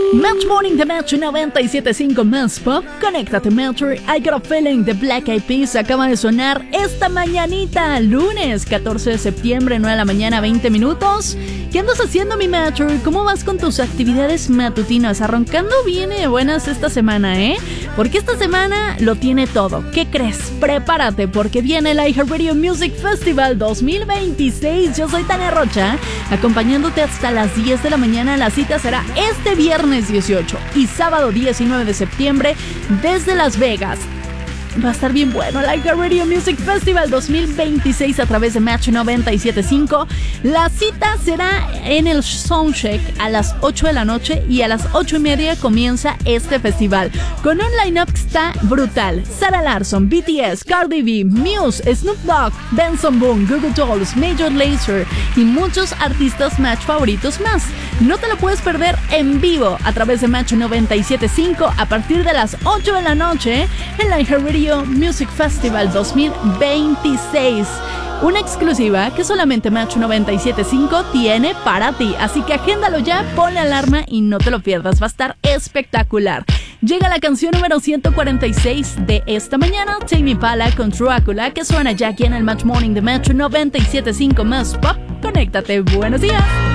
Match Morning de Metro 97.5 Más Pop. Conéctate Metro. I Got a Feeling de Black Eyed Peas acaba de sonar esta mañanita, lunes 14 de septiembre, 9 de la mañana, 20 minutos. ¿Qué andas haciendo, mi Metro? ¿Cómo vas con tus actividades matutinas? Arrancando bien y buenas esta semana, Porque esta semana lo tiene todo. ¿Qué crees? Prepárate porque viene el iHeartRadio Music Festival 2026. Yo soy Tania Rocha, acompañándote hasta las 10 de la mañana. La cita será este viernes 18 y sábado 19 de septiembre desde Las Vegas. Va a estar bien bueno el iHeartRadio Music Festival 2026 a través de Match 97.5. La cita será en el Soundcheck a las 8 de la noche y a las 8:30 comienza este festival. Con un line-up que está brutal. Sarah Larsson, BTS, Cardi B, Muse, Snoop Dogg, Benson Boone, Google Dolls, Major Lazer y muchos artistas Match favoritos más. No te lo puedes perder en vivo a través de Match 97.5 a partir de las 8 de la noche en la iHeartRadio Music Festival 2026. Una exclusiva que solamente Match 97.5 tiene para ti. Así que agéndalo ya, ponle alarma y no te lo pierdas. Va a estar espectacular. Llega la canción número 146 de esta mañana, Tame Impala con Drácula, que suena ya aquí en el Match Morning de Metro 97.5 Más Pop. Conéctate. Buenos días.